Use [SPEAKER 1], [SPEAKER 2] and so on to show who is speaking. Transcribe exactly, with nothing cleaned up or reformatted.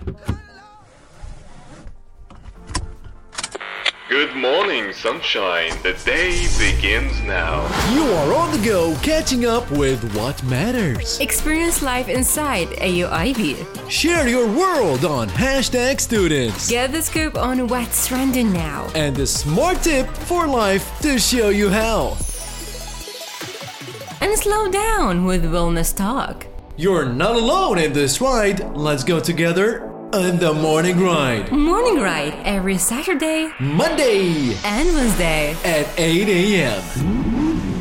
[SPEAKER 1] Good morning, sunshine. The day begins now.
[SPEAKER 2] You are on the go, catching up with what matters.
[SPEAKER 3] Experience life inside A U I B.
[SPEAKER 2] Share your world on hashtag students.
[SPEAKER 3] Get the scoop on what's trending now.
[SPEAKER 2] And the smart tip for life to show you how.
[SPEAKER 3] And slow down with wellness talk.
[SPEAKER 2] You're not alone in this ride. Let's go together on the morning ride.
[SPEAKER 3] Morning ride every Saturday,
[SPEAKER 2] Monday
[SPEAKER 3] and Wednesday
[SPEAKER 2] at eight a.m.